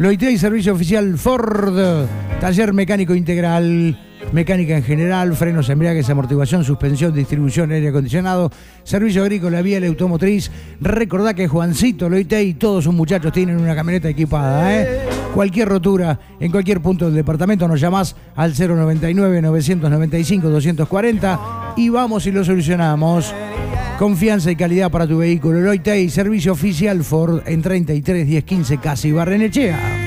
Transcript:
Loitei, servicio oficial Ford, taller mecánico integral, mecánica en general, frenos, embriagues, amortiguación, suspensión, distribución, aire acondicionado, servicio agrícola, vial, automotriz. Recordá que Juancito Loitei y todos sus muchachos tienen una camioneta equipada, ¿eh? Cualquier rotura en cualquier punto del departamento nos llamás al 099-995-240 y vamos y lo solucionamos. Confianza y calidad para tu vehículo. Loitei, servicio oficial Ford en 33 10 15 Casi Barrenechea.